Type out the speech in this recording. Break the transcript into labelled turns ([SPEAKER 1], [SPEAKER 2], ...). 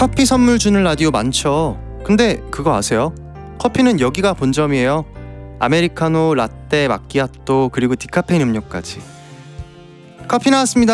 [SPEAKER 1] 커피 선물 주는 라디오 많죠. 근데 그거 아세요? 커피는 여기가 본점이에요. 아메리카노, 라떼, 마끼아또, 그리고 디카페인 음료까지. 커피 나왔습니다.